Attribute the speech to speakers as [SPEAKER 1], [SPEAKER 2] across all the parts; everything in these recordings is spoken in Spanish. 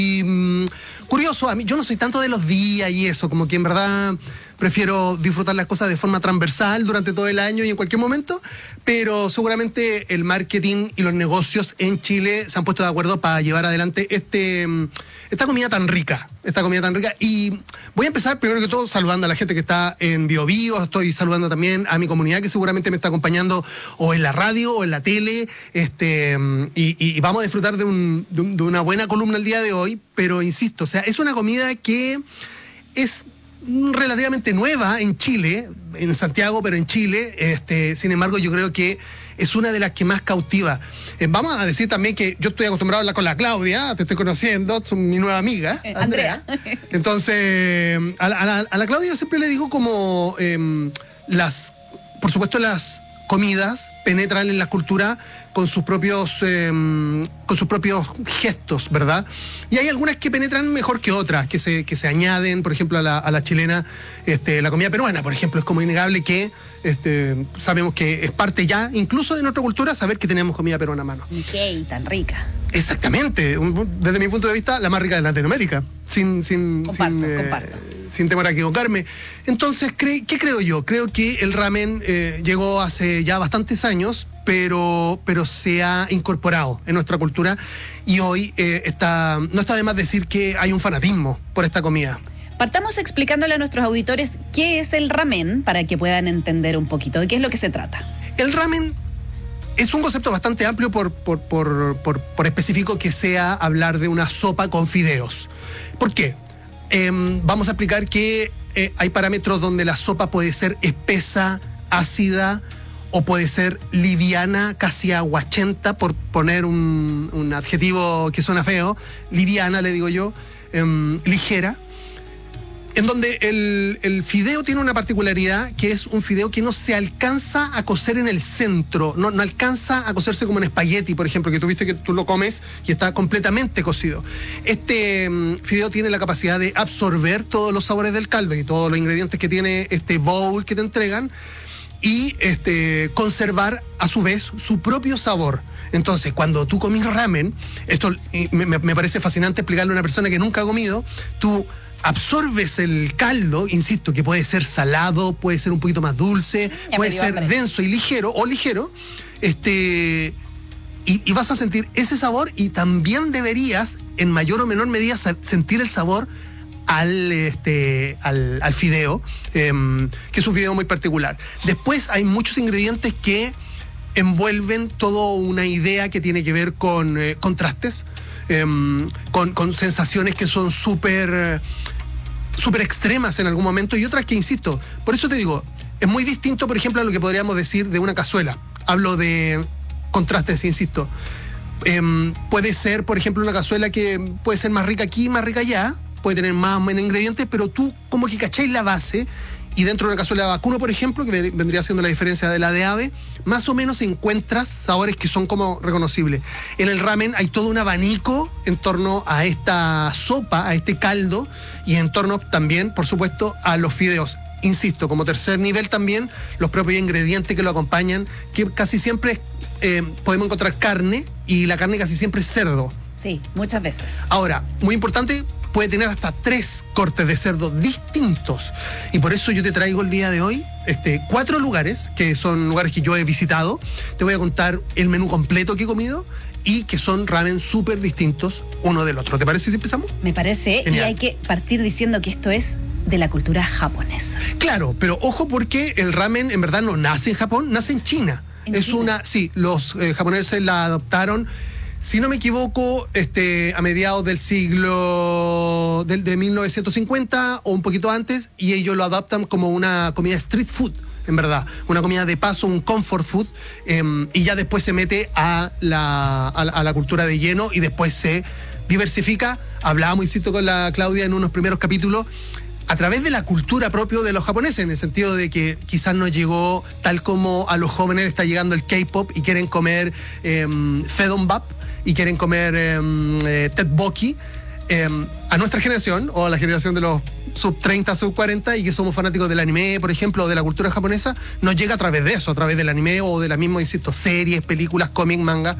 [SPEAKER 1] Curioso, a mí yo no soy tanto de los días y eso, como que en verdad prefiero disfrutar las cosas de forma transversal durante todo el año y en cualquier momento, pero seguramente el marketing y los negocios en Chile se han puesto de acuerdo para llevar adelante esta comida tan rica. Y voy a empezar primero que todo saludando a la gente que está en BioBio. Estoy saludando también a mi comunidad que seguramente me está acompañando o en la radio o en la tele. Y vamos a disfrutar de una buena columna el día de hoy. Pero insisto, o sea, es una comida que es relativamente nueva en Chile, en Santiago, pero en Chile. Sin embargo, yo creo que es una de las que más cautiva. Vamos a decir también que yo estoy acostumbrado a hablar con la Claudia, te estoy conociendo, es mi nueva amiga, Andrea. Entonces, a la Claudia yo siempre le digo como por supuesto las comidas penetran en la cultura con sus propios gestos, ¿verdad? Y hay algunas que penetran mejor que otras, que se añaden, por ejemplo, a la chilena. La comida peruana, por ejemplo, es como innegable que sabemos que es parte ya, incluso de nuestra cultura, saber que tenemos comida peruana a mano.
[SPEAKER 2] ¿Qué? Tan rica.
[SPEAKER 1] Exactamente, desde mi punto de vista, la más rica de Latinoamérica, sin temor a equivocarme. Entonces, ¿qué creo yo? Creo que el ramen llegó hace ya bastantes años, pero se ha incorporado en nuestra cultura y hoy no está de más decir que hay un fanatismo por esta comida.
[SPEAKER 2] Partamos explicándole a nuestros auditores qué es el ramen para que puedan entender un poquito de qué es lo que se trata. El ramen
[SPEAKER 1] es un concepto bastante amplio por específico que sea hablar de una sopa con fideos. ¿Por qué? Vamos a explicar que hay parámetros donde la sopa puede ser espesa, ácida o puede ser liviana, casi aguachenta, por poner un adjetivo que suena feo. Liviana, le digo yo, ligera. En donde el fideo tiene una particularidad, que es un fideo que no se alcanza a cocer en el centro, no alcanza a cocerse como en espagueti, por ejemplo, que tú viste que tú lo comes y está completamente cocido. Este fideo tiene la capacidad de absorber todos los sabores del caldo y todos los ingredientes que tiene este bowl que te entregan y conservar a su vez su propio sabor. Entonces, cuando tú comís ramen, esto me parece fascinante explicarle a una persona que nunca ha comido, tú absorbes el caldo, insisto, que puede ser salado, puede ser un poquito más dulce, puede ser denso y ligero, y vas a sentir ese sabor y también deberías, en mayor o menor medida, sentir el sabor al fideo, que es un fideo muy particular. Después hay muchos ingredientes que envuelven toda una idea que tiene que ver con contrastes, con sensaciones que son súper extremas en algún momento y otras que, insisto, por eso te digo, es muy distinto, por ejemplo, a lo que podríamos decir de una cazuela. Hablo de contrastes, insisto. Puede ser, por ejemplo, una cazuela que puede ser más rica aquí, más rica allá, puede tener más o menos ingredientes, pero tú como que cacháis la base y dentro de una cazuela de vacuno, por ejemplo, que vendría siendo la diferencia de la de ave, más o menos encuentras sabores que son como reconocibles. En el ramen hay todo un abanico en torno a esta sopa, a este caldo, y en torno también, por supuesto, a los fideos. Insisto, como tercer nivel también, los propios ingredientes que lo acompañan, que casi siempre podemos encontrar carne, y la carne casi siempre es cerdo.
[SPEAKER 2] Sí, muchas veces.
[SPEAKER 1] Ahora, muy importante, puede tener hasta 3 cortes de cerdo distintos. Y por eso yo te traigo el día de hoy 4 lugares, que son lugares que yo he visitado. Te voy a contar el menú completo que he comido y que son ramen súper distintos uno del otro. ¿Te parece si empezamos?
[SPEAKER 2] Me parece. Genial. Y hay que partir diciendo que esto es de la cultura japonesa.
[SPEAKER 1] Claro, pero ojo, porque el ramen en verdad no nace en Japón, nace en China. Sí, los japoneses la adoptaron, si no me equivoco, a mediados del siglo de 1950 o un poquito antes, y ellos lo adaptan como una comida street food, en verdad, una comida de paso, un comfort food, y ya después se mete a la cultura de lleno y después se diversifica. Hablábamos, insisto, con la Claudia en unos primeros capítulos, a través de la cultura propia de los japoneses, en el sentido de que quizás no llegó tal como a los jóvenes está llegando el K-pop y quieren comer Fedombap y quieren comer tteokbokki. A nuestra generación, o a la generación de los sub 30, sub 40, y que somos fanáticos del anime, por ejemplo, o de la cultura japonesa, nos llega a través de eso, a través del anime o de las mismas, insisto, series, películas, cómics, manga.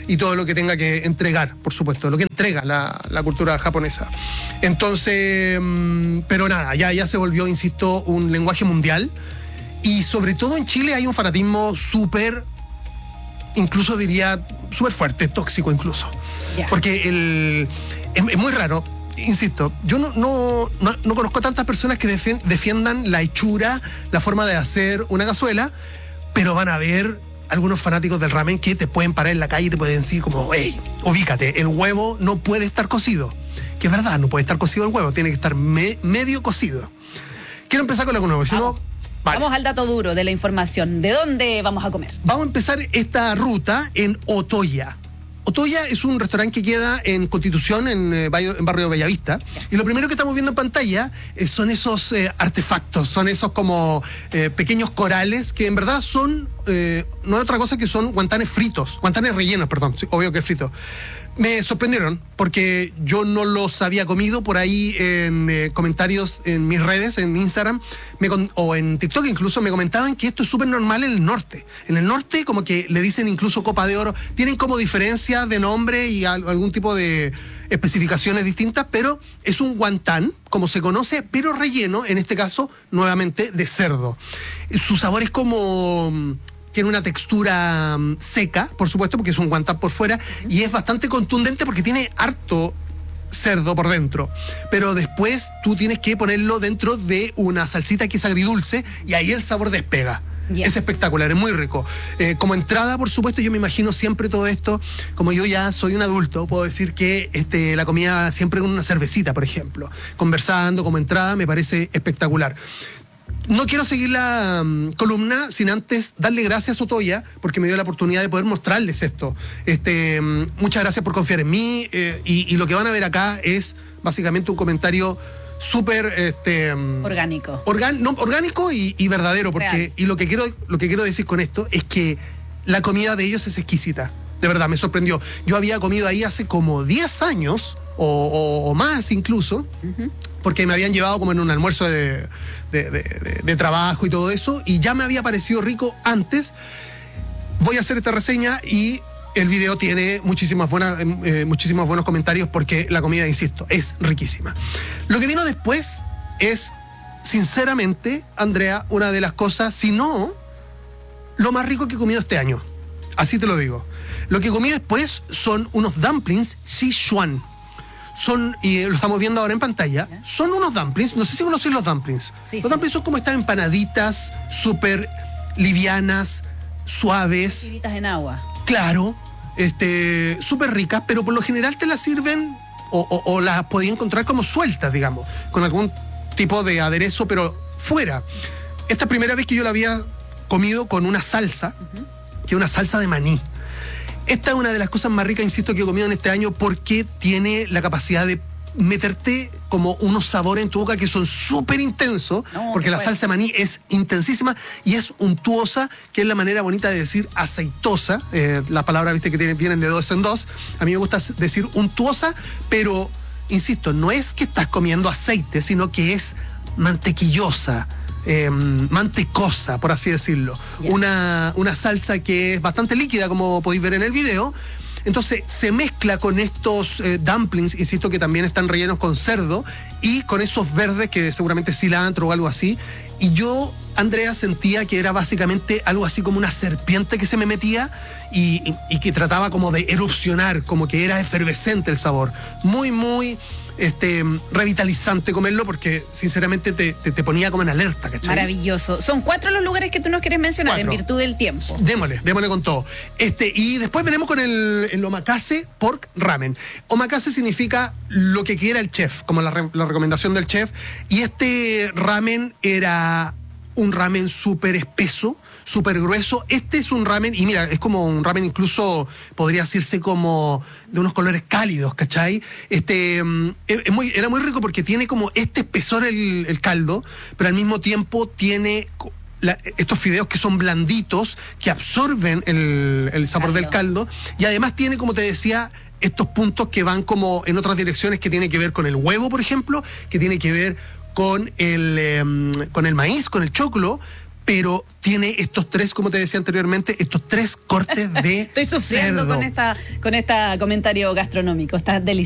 [SPEAKER 1] y todo lo que tenga que entregar, por supuesto, lo que entrega la cultura japonesa. Entonces, pero nada, ya se volvió, insisto, un lenguaje mundial, y sobre todo en Chile hay un fanatismo súper, incluso diría, súper fuerte, tóxico incluso.
[SPEAKER 2] Yeah.
[SPEAKER 1] Porque es muy raro. Insisto, yo no conozco tantas personas que defiendan la hechura, la forma de hacer una cazuela, pero van a ver algunos fanáticos del ramen que te pueden parar en la calle y te pueden decir como, hey, ubícate, el huevo no puede estar cocido. Que es verdad, no puede estar cocido el huevo, tiene que estar medio cocido. Quiero empezar con algo nuevo, si no... Vale.
[SPEAKER 2] Vamos al dato duro de la información. ¿De dónde vamos a comer?
[SPEAKER 1] Vamos a empezar esta ruta en Otoya. Otoya es un restaurante que queda en Constitución, en barrio Bellavista. Y lo primero que estamos viendo en pantalla son esos artefactos, son esos como pequeños corales que en verdad son, no es otra cosa que son guantanes fritos, guantanes rellenos, perdón, sí, obvio que es frito. Me sorprendieron porque yo no los había comido. Por ahí en comentarios en mis redes, en Instagram o en TikTok incluso, me comentaban que esto es súper normal en el norte. En el norte como que le dicen incluso copa de oro. Tienen como diferencias de nombre y algún tipo de especificaciones distintas, pero es un guantán, como se conoce, pero relleno, en este caso, nuevamente, de cerdo. Su sabor es como... Tiene una textura seca, por supuesto, porque es un guantán por fuera, y es bastante contundente porque tiene harto cerdo por dentro. Pero después tú tienes que ponerlo dentro de una salsita que es agridulce y ahí el sabor despega. Yeah. Es espectacular, es muy rico. Como entrada, por supuesto, yo me imagino siempre todo esto, como yo ya soy un adulto, puedo decir que la comida siempre con una cervecita, por ejemplo. Conversando como entrada me parece espectacular. No quiero seguir la columna sin antes darle gracias a Otoya porque me dio la oportunidad de poder mostrarles esto. Muchas gracias por confiar en mí y lo que van a ver acá es básicamente un comentario súper
[SPEAKER 2] orgánico.
[SPEAKER 1] Orgánico y verdadero, porque
[SPEAKER 2] real.
[SPEAKER 1] Y lo que quiero decir con esto es que la comida de ellos es exquisita. De verdad, me sorprendió. Yo había comido ahí hace como 10 años o más incluso, porque me habían llevado como en un almuerzo de trabajo y todo eso, y ya me había parecido rico antes. Voy a hacer esta reseña y el video tiene muchísimos buenos comentarios porque la comida, insisto, es riquísima. Lo que vino después es, sinceramente, Andrea, una de las cosas, si no, lo más rico que he comido este año. Así te lo digo. Lo que comí después son unos dumplings Sichuan. Y lo estamos viendo ahora en pantalla, son unos dumplings, no sé si conocen los dumplings.
[SPEAKER 2] Sí,
[SPEAKER 1] los dumplings son como estas empanaditas súper livianas, suaves.
[SPEAKER 2] Tiritas en agua.
[SPEAKER 1] Claro, súper ricas, pero por lo general te las sirven o las podías encontrar como sueltas, digamos, con algún tipo de aderezo, pero fuera. Esta primera vez que yo la había comido con una salsa, que es una salsa de maní. Esta es una de las cosas más ricas, insisto, que he comido en este año porque tiene la capacidad de meterte como unos sabores en tu boca que son súper intensos, porque la salsa de maní es intensísima y es untuosa, que es la manera bonita de decir aceitosa. La palabra, viste, que vienen de dos en dos. A mí me gusta decir untuosa, pero, insisto, no es que estás comiendo aceite, sino que es mantequillosa. Mantecosa, por así decirlo. Yeah. Una salsa que es bastante líquida, como podéis ver en el video. Entonces se mezcla con estos dumplings, insisto, que también están rellenos con cerdo y con esos verdes que seguramente es cilantro o algo así. Y yo, Andrea, sentía que era básicamente algo así como una serpiente que se me metía y que trataba como de erupcionar, como que era efervescente el sabor. Muy, muy... revitalizante comerlo porque sinceramente te ponía como en alerta, ¿cachai?
[SPEAKER 2] Maravilloso. Son 4 los lugares que tú nos quieres mencionar
[SPEAKER 1] 4.
[SPEAKER 2] En virtud del tiempo.
[SPEAKER 1] Démosle con todo. Y después venimos con el omakase pork ramen. Omakase significa lo que quiera el chef, como la recomendación del chef. Y este ramen era un ramen súper espeso, súper grueso. Este es un ramen, y mira, es como un ramen incluso, podría decirse como de unos colores cálidos, ¿cachai? Era muy rico porque tiene como este espesor el caldo, pero al mismo tiempo tiene estos fideos que son blanditos, que absorben el sabor del caldo, y además tiene, como te decía, estos puntos que van como en otras direcciones, que tiene que ver con el huevo, por ejemplo, que tiene que ver con el maíz, con el choclo, pero tiene estos tres, como te decía anteriormente, estos tres cortes de
[SPEAKER 2] Estoy sufriendo
[SPEAKER 1] cerdo.
[SPEAKER 2] con este comentario gastronómico. Está delicioso.